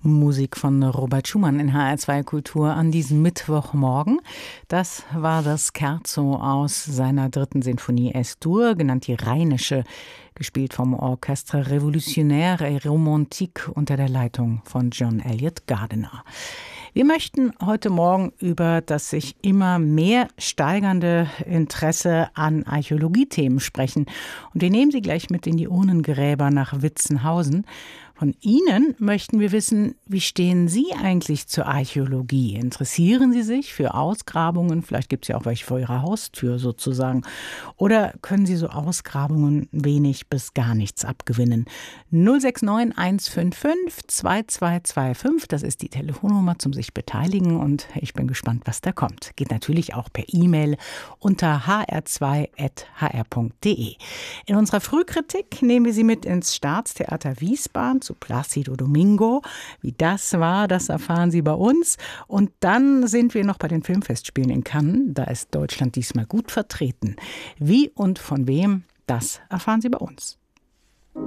Musik von Robert Schumann in HR2 Kultur an diesem Mittwochmorgen. Das war das Scherzo aus seiner 3. Sinfonie S-Dur, genannt die Rheinische, gespielt vom Orchestre Révolutionnaire et Romantique unter der Leitung von John Eliot Gardiner. Wir möchten heute Morgen über das sich immer mehr steigernde Interesse an Archäologiethemen sprechen. Und wir nehmen Sie gleich mit in die Urnengräber nach Witzenhausen. Von Ihnen möchten wir wissen, wie stehen Sie eigentlich zur Archäologie? Interessieren Sie sich für Ausgrabungen? Vielleicht gibt es ja auch welche vor Ihrer Haustür sozusagen. Oder können Sie so Ausgrabungen wenig bis gar nichts abgewinnen? 069 155 2225, das ist die Telefonnummer zum sich beteiligen und ich bin gespannt, was da kommt. Geht natürlich auch per E-Mail unter hr2@hr.de. In unserer Frühkritik nehmen wir Sie mit ins Staatstheater Wiesbaden zu Plácido Domingo. Wie das war, das erfahren Sie bei uns. Und dann sind wir noch bei den Filmfestspielen in Cannes. Da ist Deutschland diesmal gut vertreten. Wie und von wem, das erfahren Sie bei uns.